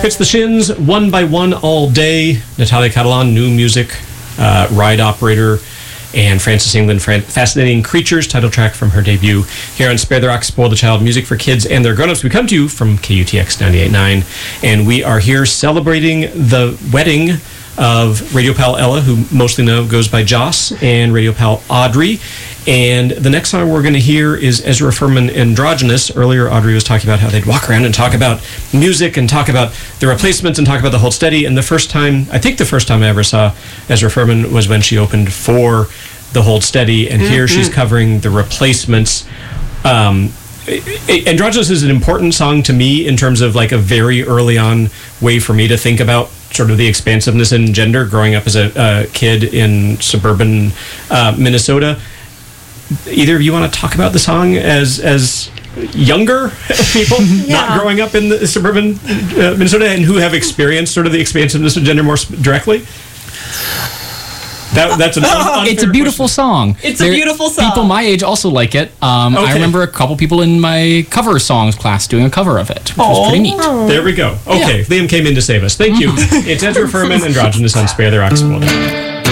Fits the Shins, One by One All Day. Natalia Catalan, New Music, Ride Operator, and Frances England, Fascinating Creatures, title track from her debut. Here on Spare the Rock, Spoil the Child, music for kids and their grown-ups. We come to you from KUTX 98.9, and we are here celebrating the wedding of Radio Pal Ella, who mostly goes by Joss, and Radio Pal Audrey. And the next song we're going to hear is Ezra Furman, Androgynous. Earlier, Audrey was talking about how they'd walk around and talk about music and talk about the Replacements and talk about the Hold Steady. And the first time I ever saw Ezra Furman was when she opened for the Hold Steady. And here she's covering the Replacements. Androgynous is an important song to me in terms of like a very early on way for me to think about sort of the expansiveness in gender growing up as a kid in suburban Minnesota. Either of you want to talk about the song as younger people, not growing up in the suburban Minnesota, and who have experienced sort of the expansiveness of gender more directly? That's an It's a beautiful song. It's a beautiful song. People my age also like it. I remember a couple people in my cover songs class doing a cover of it, which was pretty neat. There we go. Okay, Liam came in to save us. Thank you. It's Ezra Furman, Androgynous on Spare the Rock.